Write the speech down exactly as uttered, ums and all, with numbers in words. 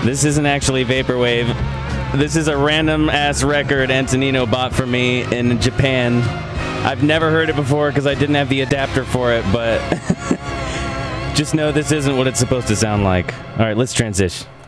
This isn't actually Vaporwave. This is a random-ass record Antonino bought for me in Japan. I've never heard it before because I didn't have the adapter for it, but just know this isn't what it's supposed to sound like. All right, let's transition.